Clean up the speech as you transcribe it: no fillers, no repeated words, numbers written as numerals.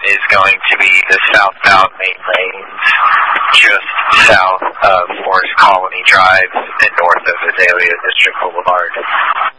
is going to be the southbound main lanes, just south of Forest Colony Drive and north of Azalea District Boulevard.